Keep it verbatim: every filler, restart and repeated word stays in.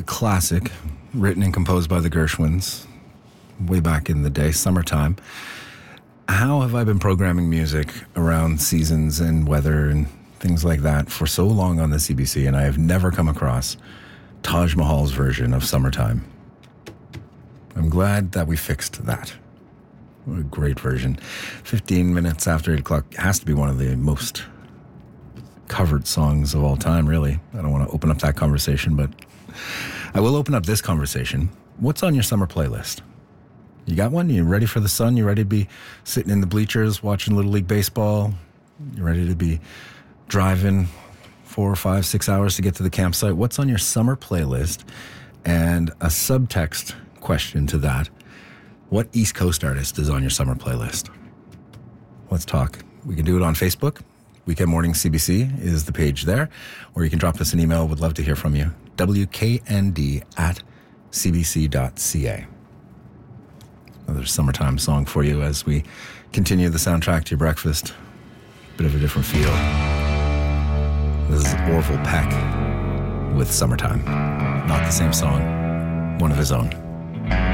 classic, written and composed by the Gershwins, way back in the day, Summertime. How have I been programming music around seasons and weather and things like that for so long on the C B C, and I have never come across Taj Mahal's version of Summertime. I'm glad that we fixed that. What a great version. fifteen minutes after eight o'clock has to be one of the most covered songs of all time, really. I don't want to open up that conversation, but I will open up this conversation. What's on your summer playlist? You got one? You ready for the sun? You ready to be sitting in the bleachers watching Little League Baseball? You ready to be driving four or five, six hours to get to the campsite? What's on your summer playlist? And a subtext question to that. What East Coast artist is on your summer playlist? Let's talk. We can do it on Facebook. Weekend Morning C B C is the page there, or you can drop us an email. Would love to hear from you. W K N D at c b c dot c a. Another summertime song for you as we continue the soundtrack to your breakfast. Bit of a different feel. This is Orville Peck with Summertime. Not the same song, one of his own.